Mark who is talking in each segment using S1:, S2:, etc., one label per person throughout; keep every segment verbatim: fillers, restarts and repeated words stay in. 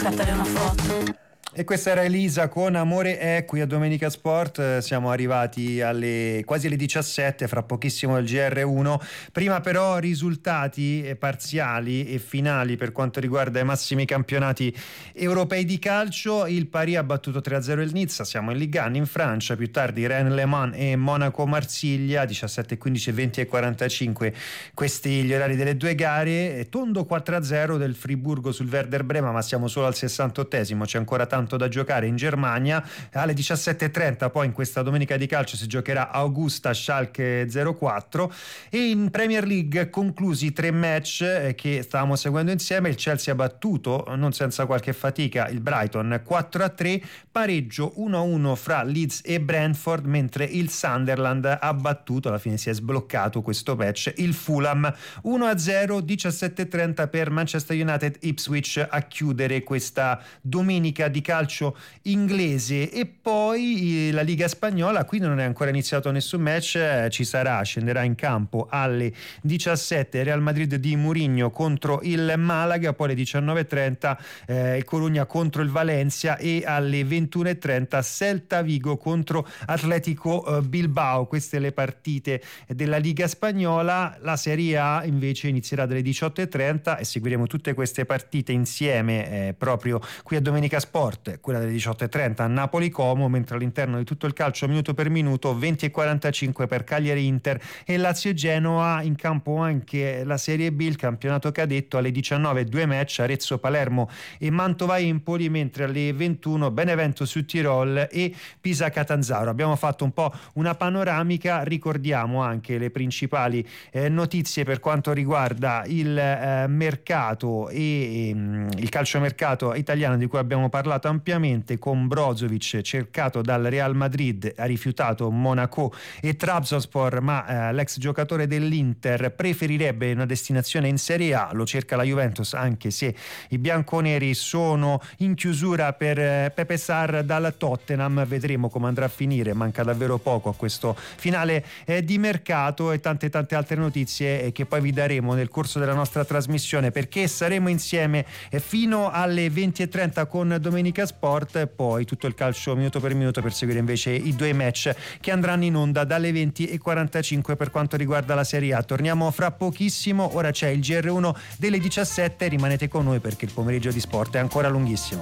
S1: scattare una foto.
S2: E questa era Elisa con Amore è qui a Domenica Sport. Siamo arrivati alle quasi alle diciassette, fra pochissimo il G R uno. Prima però risultati parziali e finali per quanto riguarda i massimi campionati europei di calcio. Il Paris ha battuto tre a zero il Nizza, siamo in Ligue uno in Francia, più tardi Rennes-Le Mans e Monaco-Marsiglia, diciassette e quindici, venti e quarantacinque questi gli orari delle due gare. Tondo quattro a zero del Friburgo sul Werder Brema, ma siamo solo al sessantottesimo, c'è ancora tanto da giocare in Germania. Alle diciassette e trenta poi in questa domenica di calcio si giocherà Augusta Schalke zero quattro, e in Premier League conclusi tre match che stavamo seguendo insieme. Il Chelsea ha battuto non senza qualche fatica il Brighton quattro a tre, pareggio uno a uno fra Leeds e Brentford, mentre il Sunderland ha battuto, alla fine si è sbloccato questo match, il Fulham uno a zero. Diciassette e trenta per Manchester United Ipswich a chiudere questa domenica di calcio inglese. E poi la Liga spagnola, qui non è ancora iniziato nessun match, ci sarà, scenderà in campo alle diciassette Real Madrid di Mourinho contro il Malaga, poi alle diciannove e trenta eh, il Corugna contro il Valencia, e alle ventuno e trenta Celta Vigo contro Atletico Bilbao. Queste le partite della Liga spagnola. La Serie A invece inizierà dalle diciotto e trenta e seguiremo tutte queste partite insieme eh, proprio qui a Domenica Sport. Quella delle diciotto e trenta a Napoli-Como, mentre all'interno di tutto il calcio minuto per minuto venti e quarantacinque per Cagliari-Inter e Lazio-Genoa. In campo anche la Serie B, il campionato cadetto, alle diciannove due match, Arezzo-Palermo e Mantova-Empoli, mentre alle ventuno Benevento-Südtirol e Pisa-Catanzaro. Abbiamo fatto un po' una panoramica, ricordiamo anche le principali eh, notizie per quanto riguarda il eh, mercato e ehm, il calciomercato italiano, di cui abbiamo parlato ampiamente, con Brozovic cercato dal Real Madrid, ha rifiutato Monaco e Trabzonspor, ma eh, l'ex giocatore dell'Inter preferirebbe una destinazione in Serie A, lo cerca la Juventus, anche se i bianconeri sono in chiusura per eh, Pepe Sarr dal Tottenham. Vedremo come andrà a finire, manca davvero poco a questo finale eh, di mercato, e tante tante altre notizie eh, che poi vi daremo nel corso della nostra trasmissione, perché saremo insieme eh, fino alle venti e trenta con Domenica Sport, poi tutto il calcio minuto per minuto per seguire invece i due match che andranno in onda dalle venti e quarantacinque per quanto riguarda la Serie A. Torniamo fra pochissimo, ora c'è il G R uno delle diciassette, rimanete con noi perché il pomeriggio di sport è ancora lunghissimo.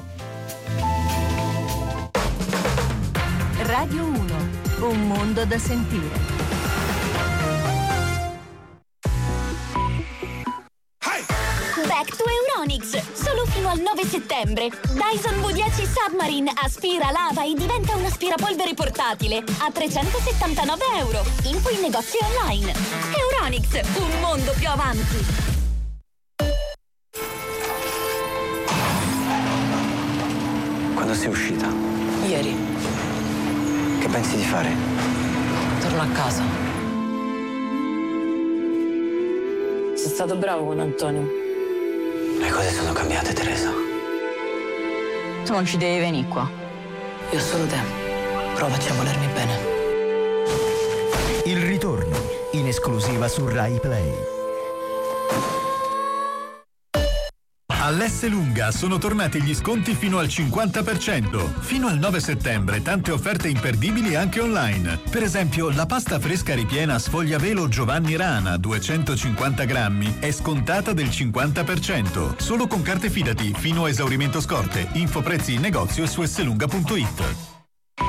S1: Radio uno, un mondo da sentire.
S3: Back to Euronics, solo fino al nove settembre. Dyson V dieci Submarine aspira, lava e diventa un aspirapolvere portatile a trecentosettantanove euro. Info in negozi online. Euronics, un mondo più avanti.
S4: Quando sei uscita?
S5: Ieri.
S4: Che pensi di fare?
S5: Torno a casa. Sei stato bravo con Antonio.
S4: Le cose sono cambiate, Teresa.
S5: Tu non ci devi venire qua. Io ho solo te. Provaci a volermi bene.
S6: Il ritorno, in esclusiva su Rai Play.
S7: All'Esselunga sono tornati gli sconti fino al cinquanta per cento. Fino al nove settembre tante offerte imperdibili anche online. Per esempio la pasta fresca ripiena sfogliavelo Giovanni Rana duecentocinquanta grammi è scontata del cinquanta per cento. Solo con carte Fidati fino a esaurimento scorte. Info prezzi in negozio e su esselunga punto it.